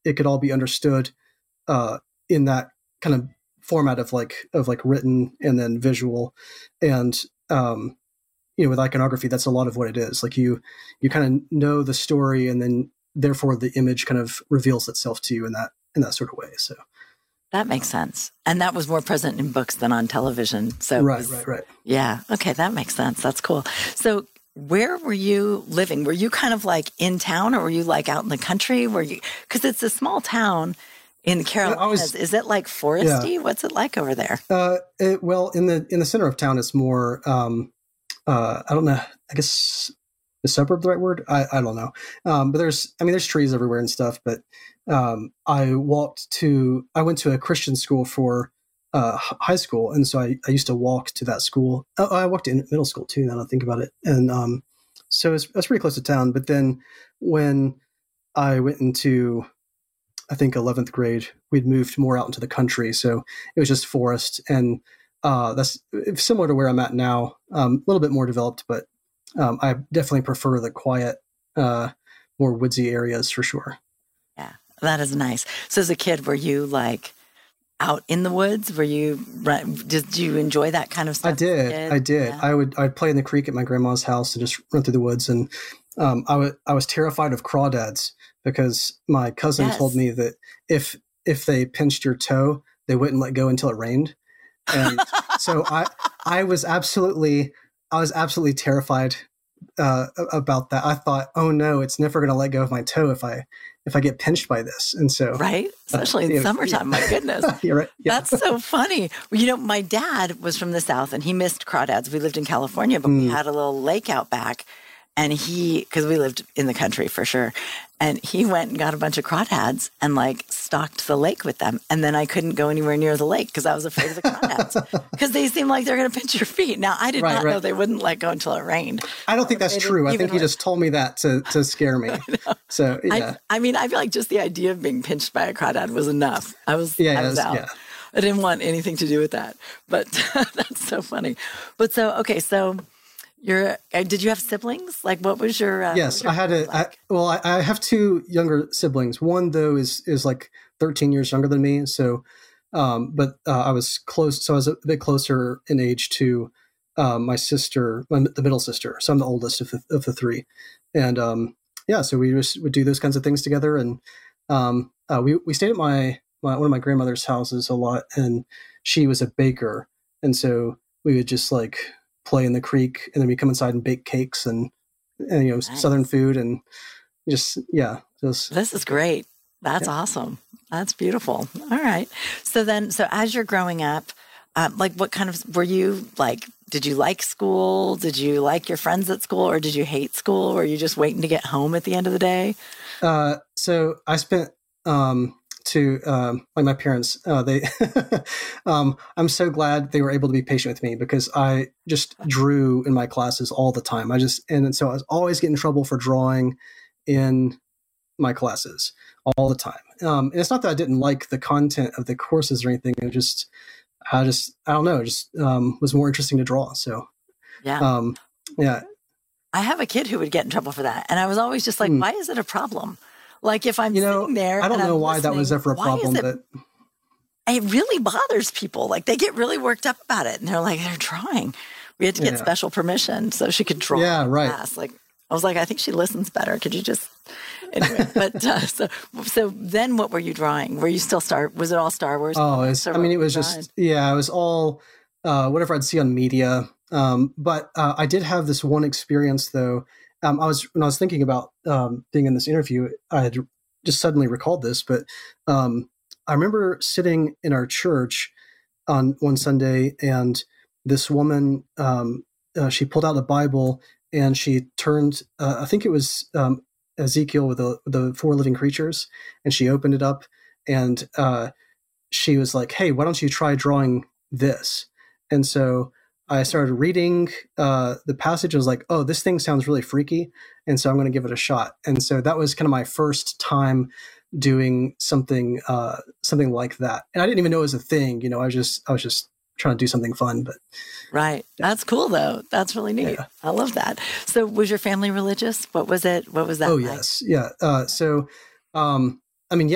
it could all be understood in that kind of format of like written and then visual. And with iconography, that's a lot of what it is. Like you kind of know the story, and then therefore the image kind of reveals itself to you in that sort of way. So that makes sense. And that was more present in books than on television. So right. Yeah. Okay. That makes sense. That's cool. So where were you living? Were you kind of like in town, or were you like out in the country? Because it's a small town in the Carolinas. Is it like foresty? Yeah. What's it like over there? Well, in the center of town, it's more, I don't know, I guess the suburb, the right word? I don't know. But there's trees everywhere and stuff, but I went to a Christian school for high school, and so I used to walk to that school. I walked in middle school too, now that I think about it. And so that's pretty close to town. But then when I went into, I think, 11th grade, we'd moved more out into the country, so it was just forest, and that's similar to where I'm at now, a little bit more developed, but I definitely prefer the quiet, more woodsy areas for sure. Yeah, that is nice. So as a kid, were you like out in the woods? Did you enjoy that kind of stuff? I did. Yeah. I'd play in the creek at my grandma's house and just run through the woods. And I was terrified of crawdads, because my cousin told me that if they pinched your toe, they wouldn't let go until it rained. And so I was absolutely terrified about that. I thought, oh no, it's never going to let go of my toe if I get pinched by this. And so, right, especially in summertime, my goodness, you're right. Yeah. That's so funny. Well, my dad was from the South, and he missed crawdads. We lived in California, but we had a little lake out back, and because we lived in the country for sure. And he went and got a bunch of crawdads and like stocked the lake with them. And then I couldn't go anywhere near the lake because I was afraid of the crawdads, because they seem like they're going to pinch your feet. Now, I did not know they wouldn't let go until it rained. I don't think that's true. I think he just told me that to scare me. So, yeah. I feel like just the idea of being pinched by a crawdad was enough. I was out. Yeah. I didn't want anything to do with that. But that's so funny. But so did you have siblings? Like, what was your? Yes, I had I have two younger siblings. One though is like 13 years younger than me. So, but I was close. So I was a bit closer in age to my sister, the middle sister. So I'm the oldest of the three, and so we just would do those kinds of things together. And we stayed at one of my grandmother's houses a lot, and she was a baker, and so we would just like play in the creek, and then we come inside and bake cakes and nice. Southern food, and just this is great. That's awesome. That's beautiful. All right. So as you're growing up, like what kind of, were you like, did you like school? Did you like your friends at school, or did you hate school? Or were you just waiting to get home at the end of the day? So I spent, like my parents, they, I'm so glad they were able to be patient with me, because I just drew in my classes all the time. And so I was always getting in trouble for drawing in my classes all the time. And it's not that I didn't like the content of the courses or anything. I don't know, was more interesting to draw. So, yeah. I have a kid who would get in trouble for that. And I was always just like, why is it a problem? Like if I'm sitting there, I don't know why that was ever a problem, but it really bothers people. Like they get really worked up about it, and they're like, they're drawing. We had to get special permission so she could draw. Yeah, right. Class. Like I was like, I think she listens better. Could you just anyway? But so then, what were you drawing? Were you still Was it all Star Wars? Oh, it was all whatever I'd see on media. But I did have this one experience though. When I was thinking about being in this interview, I had just suddenly recalled this, but I remember sitting in our church on one Sunday, and this woman, she pulled out a Bible, and she turned, I think it was Ezekiel with the four living creatures, and she opened it up, and she was like, hey, why don't you try drawing this? And so I started reading the passage. I was like, oh, this thing sounds really freaky, and so I'm going to give it a shot. And so that was kind of my first time doing something like that. And I didn't even know it was a thing. I was just trying to do something fun. But right, that's cool though. That's really neat. Yeah. I love that. So, was your family religious? What was it? What was that? Oh, like? yes, yeah. So